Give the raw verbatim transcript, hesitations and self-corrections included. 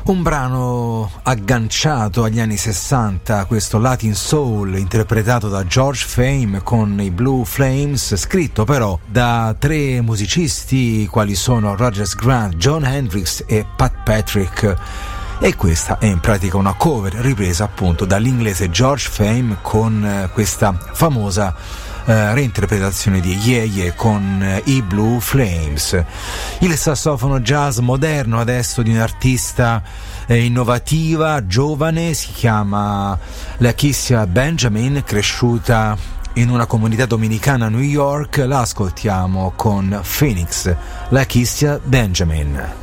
Un brano agganciato agli anni sessanta, questo Latin Soul interpretato da George Fame con i Blue Flames, scritto però da tre musicisti quali sono Rogers Grant, Jon Hendricks e Pat Patrick. E questa è in pratica una cover ripresa appunto dall'inglese George Fame con eh, questa famosa Uh, reinterpretazione di Yeah Yeah con uh, i Blue Flames. Il sassofono jazz moderno adesso di un'artista eh, innovativa, giovane, si chiama Lakecia Benjamin, cresciuta in una comunità dominicana a New York. La ascoltiamo con Phoenix, Lakecia Benjamin.